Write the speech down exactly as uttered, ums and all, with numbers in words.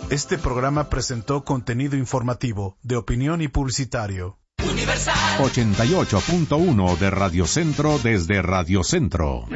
Este programa presentó contenido informativo, de opinión y publicitario. Universal ochenta y ocho punto uno de Radio Centro desde Radio Centro.